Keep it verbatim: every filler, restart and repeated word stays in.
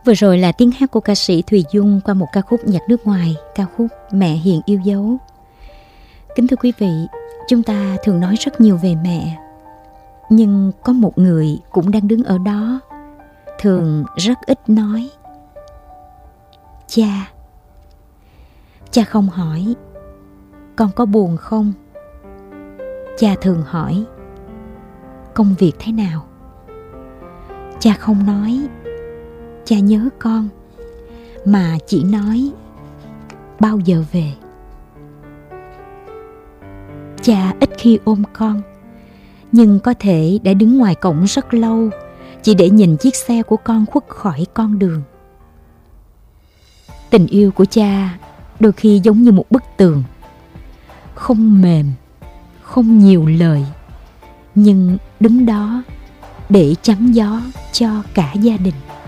Vừa rồi là tiếng hát của ca sĩ Thùy Dung qua một ca khúc nhạc nước ngoài, ca khúc Mẹ Hiền Yêu Dấu. Kính thưa quý vị, chúng ta thường nói rất nhiều về mẹ, nhưng có một người cũng đang đứng ở đó, thường rất ít nói. Cha. Cha không hỏi con có buồn không. Cha thường hỏi công việc thế nào. Cha không nói cha nhớ con, mà chỉ nói bao giờ về. Cha ít khi ôm con, nhưng có thể đã đứng ngoài cổng rất lâu, chỉ để nhìn chiếc xe của con khuất khỏi con đường. Tình yêu của cha đôi khi giống như một bức tường, không mềm, không nhiều lời, nhưng đứng đó để chắn gió cho cả gia đình.